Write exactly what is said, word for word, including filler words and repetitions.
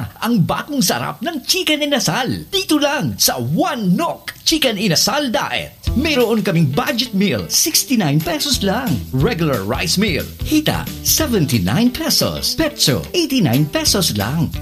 na ang bagong sarap ng Chicken Inasal. Dito lang sa One Nok Chicken Inasal Diet. Mayroon kaming budget meal, sixty-nine pesos lang. Regular rice meal, hita, seventy-nine pesos. Petso, eighty-nine pesos lang.